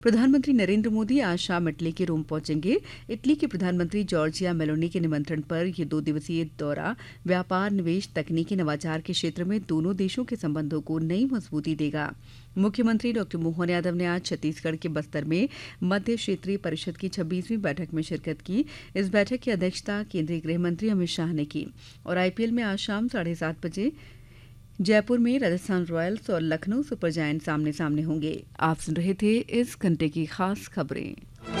प्रधानमंत्री नरेंद्र मोदी आज शाम इटली के रोम पहुंचेंगे। इटली के प्रधानमंत्री जॉर्जिया मेलोनी के निमंत्रण पर यह 2 दिवसीय दौरा व्यापार, निवेश, तकनीकी नवाचार के क्षेत्र में दोनों देशों के संबंधों को नई मजबूती देगा। मुख्यमंत्री डॉ. मोहन यादव ने आज छत्तीसगढ़ के बस्तर में मध्य क्षेत्रीय परिषद की 26वीं बैठक में शिरकत की। इस बैठक की अध्यक्षता केंद्रीय गृह मंत्री अमित शाह ने की और आईपीएल में आज शाम 7:30 बजे जयपुर में राजस्थान रॉयल्स और लखनऊ सुपर जायंट्स आमने सामने होंगे। आप सुन रहे थे इस घंटे की खास खबरें।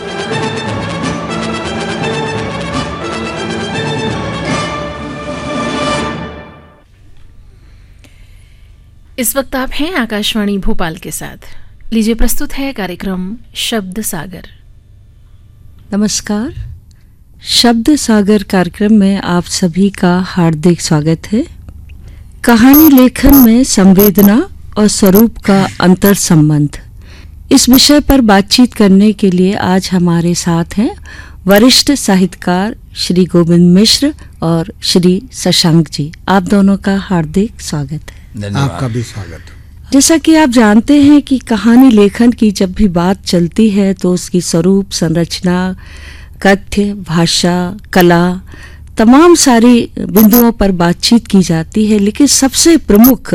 इस वक्त आप हैं आकाशवाणी भोपाल के साथ। लीजिए प्रस्तुत है कार्यक्रम शब्द सागर। नमस्कार, शब्द सागर कार्यक्रम में आप सभी का हार्दिक स्वागत है। कहानी लेखन में संवेदना और स्वरूप का अंतर संबंध, इस विषय पर बातचीत करने के लिए आज हमारे साथ हैं वरिष्ठ साहित्यकार श्री गोविंद मिश्र और श्री शशांक जी। आप दोनों का हार्दिक स्वागत है। आपका भी स्वागत। जैसा कि आप जानते हैं कि कहानी लेखन की जब भी बात चलती है तो उसकी स्वरूप, संरचना, कथ्य, भाषा, कला, तमाम सारी बिंदुओं पर बातचीत की जाती है, लेकिन सबसे प्रमुख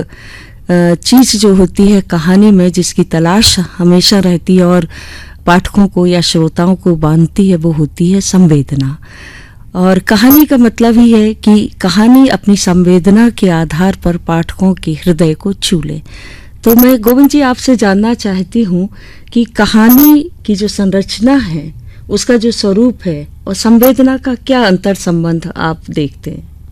चीज़ जो होती है कहानी में, जिसकी तलाश हमेशा रहती है और पाठकों को या श्रोताओं को बांधती है, वो होती है संवेदना। और कहानी का मतलब ही है कि कहानी अपनी संवेदना के आधार पर पाठकों के हृदय को छू ले। तो मैं गोविंद जी आपसे जानना चाहती हूँ कि कहानी की जो संरचना है, उसका जो स्वरूप है और संवेदना का क्या अंतर संबंध आप देखते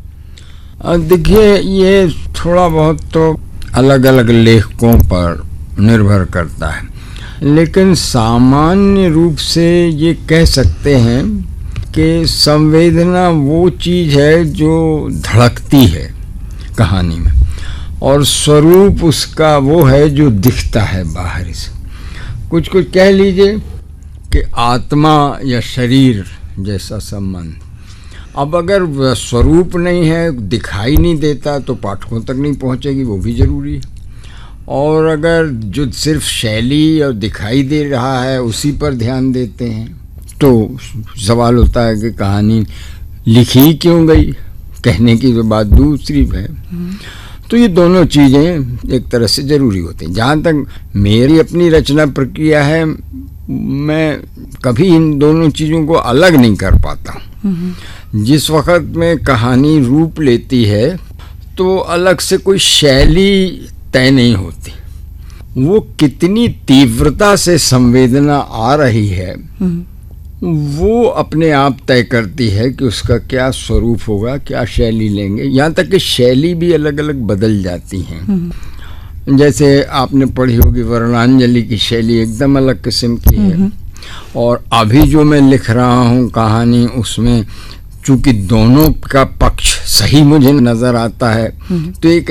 हैं? देखिए, ये थोड़ा बहुत तो अलग अलग लेखकों पर निर्भर करता है, लेकिन सामान्य रूप से ये कह सकते हैं कि संवेदना वो चीज़ है जो धड़कती है कहानी में, और स्वरूप उसका वो है जो दिखता है बाहर से। कुछ कह लीजिए कि आत्मा या शरीर जैसा संबंध। अब अगर स्वरूप नहीं है, दिखाई नहीं देता, तो पाठकों तक नहीं पहुंचेगी, वो भी जरूरी है। और अगर जो सिर्फ शैली और दिखाई दे रहा है उसी पर ध्यान देते हैं तो सवाल होता है कि कहानी लिखी क्यों गई, कहने की तो बात दूसरी है। तो ये दोनों चीज़ें एक तरह से ज़रूरी होती हैं। जहाँ तक मेरी अपनी रचना प्रक्रिया है, मैं कभी इन दोनों चीज़ों को अलग नहीं कर पाता। जिस वक्त में कहानी रूप लेती है तो अलग से कोई शैली तय नहीं होती, वो कितनी तीव्रता से संवेदना आ रही है वो अपने आप तय करती है कि उसका क्या स्वरूप होगा, क्या शैली लेंगे। यहाँ तक कि शैली भी अलग अलग बदल जाती हैं। जैसे आपने पढ़ी होगी वर्णांजलि की शैली एकदम अलग किस्म की है, और अभी जो मैं लिख रहा हूँ कहानी, उसमें चूंकि दोनों का पक्ष सही मुझे नज़र आता है तो एक